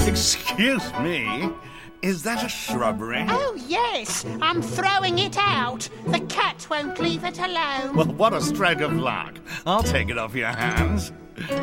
Excuse me, is that a shrubbery? Oh, yes, I'm throwing it out. The cat won't leave it alone. Well, what a stroke of luck. I'll take it off your hands.